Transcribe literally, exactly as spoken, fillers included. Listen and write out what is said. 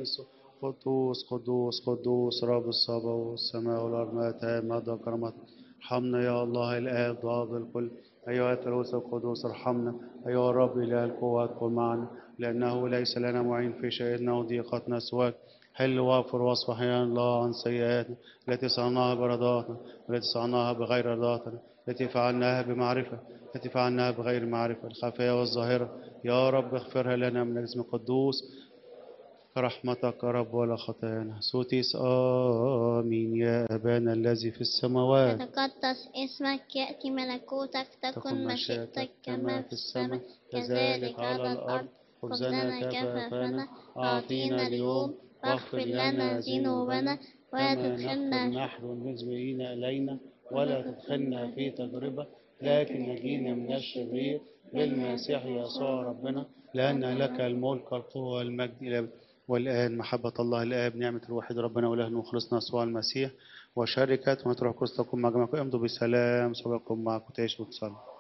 القديس قدوس قدوس قدوس رب الصبا والسماء والأرض ما مدى كرامتك. ارحمنا يا الله الآب ضابط الكل. أيها الثالوث القدوس ارحمنا. أيها الرب إله القوات قل معنا، لأنه ليس لنا معين في شهدنا وضيقتنا سواك. حل واغفر واصفح يا الله عن سيئاتنا التي صنعناها برضاتنا والتي صنعناها بغير رضاتنا، التي فعلناها بمعرفة التي فعلناها بغير معرفة، الخفية والظاهرة. يا رب اغفرها لنا من اسم قدوس رحمتك يا رب ولا خطايانا. سوتيس آمين. يا أبانا الذي في السماوات يتقدس اسمك، يأتي ملكوتك، تكن مشيئتك كما في السماء كذلك على الأرض. خبزنا كفافنا أعطينا اليوم، واغفر لنا ذنوبنا ولا تدخلنا نحن المذنبين إلينا، ولا تدخلنا في تجربة، لكن نجينا من الشرير بالمسيح يسوع ربنا، لأن لك الملك والقوة والمجد إلى الأبد. والآن محبة الله الآب، نعمة الوحيد ربنا وإلهنا وخلصنا يسوع المسيح، وشركة ونترك قدس تكون مع جميعكم. امضوا بسلام، صلاتكم معكم، تعيشوا وتصلوا.